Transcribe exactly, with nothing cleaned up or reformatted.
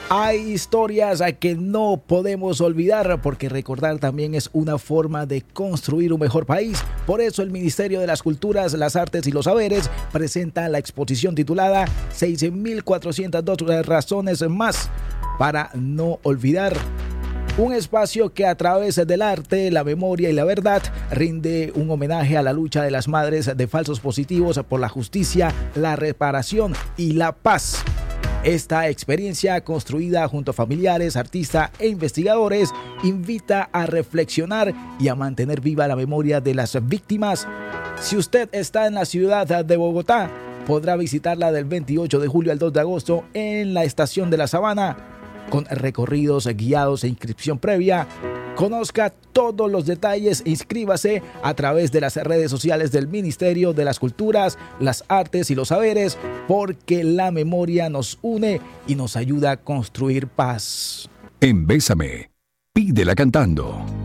Hay historias que no podemos olvidar porque recordar también es una forma de construir un mejor país. Por eso el Ministerio de las Culturas, las Artes y los Saberes presenta la exposición titulada seis mil cuatrocientas dos razones más para no olvidar. Un espacio que a través del arte, la memoria y la verdad rinde un homenaje a la lucha de las madres de falsos positivos por la justicia, la reparación y la paz. Esta experiencia, construida junto a familiares, artistas e investigadores, invita a reflexionar y a mantener viva la memoria de las víctimas. Si usted está en la ciudad de Bogotá, podrá visitarla del veintiocho de julio al dos de agosto en la Estación de la Sabana, con recorridos guiados e inscripción previa. Conozca todos los detalles e inscríbase a través de las redes sociales del Ministerio de las Culturas, las Artes y los Saberes, porque la memoria nos une y nos ayuda a construir paz. En Bésame, pídela cantando.